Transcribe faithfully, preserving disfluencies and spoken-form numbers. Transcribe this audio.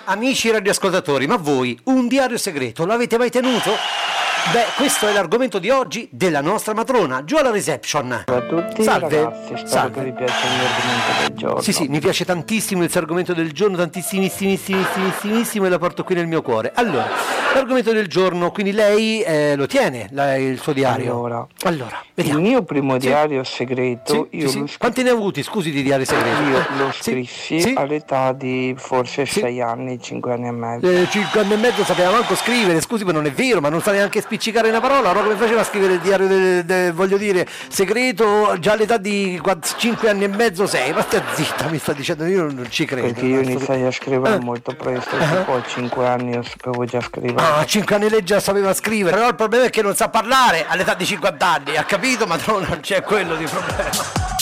Amici radioascoltatori, ma voi un diario segreto l'avete mai tenuto? Beh, questo è l'argomento di oggi della nostra matrona, giù alla reception. Ciao a tutti. Salve. Ragazzi, spero Salve. che vi piaccia il mio argomento del giorno. Sì, sì, mi piace tantissimo il suo argomento del giorno, tantissimissimissimo e la porto qui nel mio cuore. Allora, l'argomento del giorno, quindi lei eh, lo tiene, la- il suo diario? Allora, Allora, il vediamo. mio primo Sì. diario segreto, Sì, io, sì, sì. Lo, scri- Quanti ne ha avuti, scusi, di diari segreti? io lo Sì, scrissi sì. all'età di forse Sì. sei anni, cinque anni e mezzo. Eh, cinque anni e mezzo sapeva manco scrivere, scusi, ma non è vero, ma non sa neanche spiccicare una parola. Allora come faceva a scrivere il diario del, del- voglio dire, segreto già all'età di cinque anni e mezzo, sei? Ma stia zitta, mi sta dicendo, io non, non ci credo. Perché io Adesso- iniziai a scrivere Eh. molto presto, Eh. tipo a cinque anni io sapevo già scrivere. Ah, a cinque anni lei già sapeva scrivere, però il problema è che non sa parlare all'età di cinquanta anni, ha capito? Ma no, non c'è quello di problema.